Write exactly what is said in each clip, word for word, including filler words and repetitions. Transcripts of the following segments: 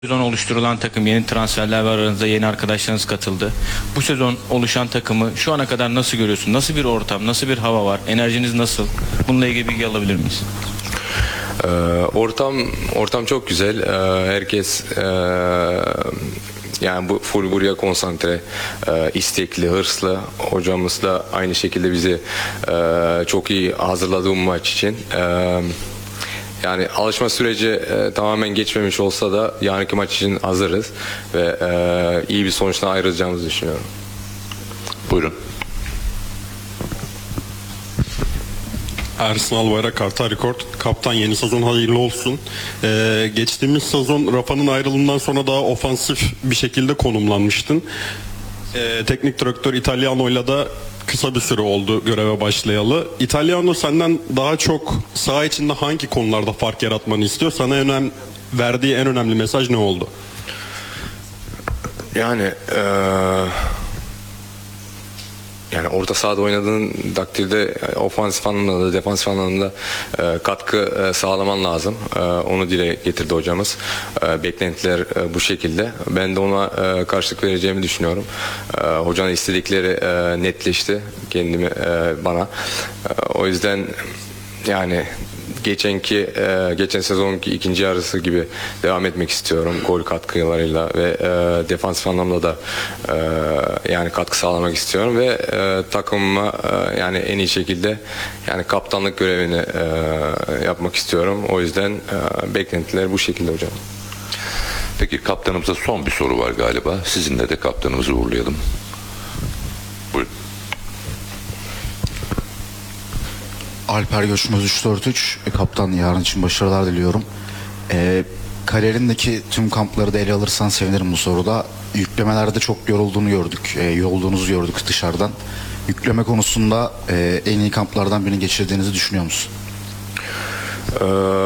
Sezon oluşturulan takım, yeni transferler var, aranızda yeni arkadaşlarınız katıldı. Bu sezon oluşan takımı şu ana kadar nasıl görüyorsun? Nasıl bir ortam, nasıl bir hava var? Enerjiniz nasıl? Bununla ilgili bilgi alabilir miyiz? Ee, ortam ortam çok güzel. Ee, herkes e, yani bu full buraya konsantre, e, istekli, hırslı. Hocamız da aynı şekilde bizi e, çok iyi hazırladı bu maç için. E, Yani alışma süreci e, tamamen geçmemiş olsa da yarınki maç için hazırız ve e, iyi bir sonuçla ayrılacağımızı düşünüyorum. Buyurun. Ersin Albayrak, Kartal Rekord. Kaptan, yeni sezon hayırlı olsun. Ee, geçtiğimiz sezon Rafa'nın ayrılığından sonra daha ofansif bir şekilde konumlanmıştın. Ee, teknik direktör Italiano'yla da kısa bir süre oldu göreve başlayalı. Italiano senden daha çok saha içinde hangi konularda fark yaratmanı istiyor? Sana önem verdiği en önemli mesaj ne oldu? Yani e, yani orta sahada oynadığın takdirde e, ofansif anlamda da defansif anlamda e, katkı e, sağlaman lazım. E, onu dile getirdi hocamız. E, beklentiler e, bu şekilde. Ben de ona e, karşılık vereceğimi düşünüyorum. E, hocanın istedikleri e, netleşti kendimi e, bana. E, o yüzden yani geçenki e, geçen sezonki ikinci yarısı gibi devam etmek istiyorum gol katkılarıyla ve e, defansif anlamda da e, yani katkı sağlamak istiyorum ve e, takımıma e, yani en iyi şekilde yani kaptanlık görevini e, yapmak istiyorum. O yüzden e, beklentiler bu şekilde hocam. Peki kaptanımıza son bir soru var galiba. Sizinle de kaptanımızı uğurlayalım. Buyurun. Alper Göçmez üç dört üç. Kaptan, yarın için başarılar diliyorum. Ee, kariyerindeki tüm kampları da ele alırsan sevinirim bu soruda. Yüklemelerde çok yorulduğunu gördük. E, yorulduğunuzu gördük dışarıdan. Yükleme konusunda e, en iyi kamplardan birini geçirdiğinizi düşünüyor musun? Ee,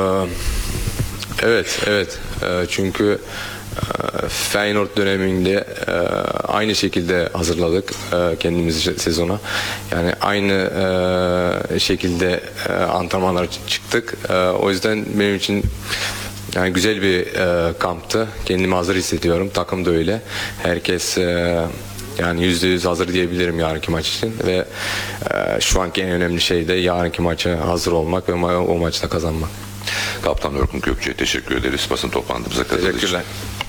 evet, evet. Ee, çünkü e, Feyenoord döneminde e, aynı şekilde hazırladık e, kendimizi sezona. Yani aynı e, şekilde e, antrenmanlara çıktık. E, o yüzden benim için yani güzel bir e, kamptı. Kendimi hazır hissediyorum. Takım da öyle. Herkes e, yani yüzde yüz hazır diyebilirim yarınki maç için ve e, şu anki en önemli şey de yarınki maça hazır olmak ve ma- o maçta kazanmak. Kaptan Orkun Kökçe'ye teşekkür ederiz basın toplantımıza katıldığı için. Teşekkürler.